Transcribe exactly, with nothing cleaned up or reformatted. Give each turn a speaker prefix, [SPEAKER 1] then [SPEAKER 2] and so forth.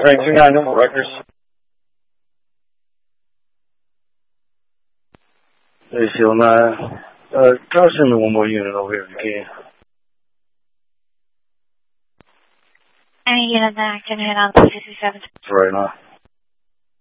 [SPEAKER 1] Frank two nine, no more Rutgers. Hey, Seal nine. Uh, try to send me one more unit over here if you can.
[SPEAKER 2] Any unit that can hit on sixty-seven.
[SPEAKER 1] That's right now.